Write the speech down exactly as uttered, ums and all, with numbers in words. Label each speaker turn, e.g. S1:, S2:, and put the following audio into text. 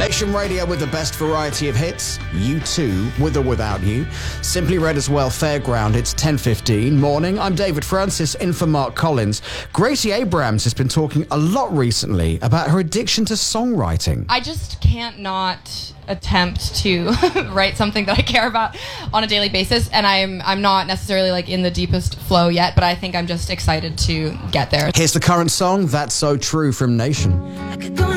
S1: Nation Radio with the best variety of hits. You too, with or without you. Simply Red as well, Fairground. It's ten fifteen. Morning, I'm David Francis, in for Mark Collins. Gracie Abrams has been talking a lot recently about her addiction to songwriting.
S2: I just can't not attempt to write something that I care about on a daily basis, and I'm I'm not necessarily like in the deepest flow yet, but I think I'm just excited to get there.
S1: Here's the current song, That's So True, from Nation.
S3: I could go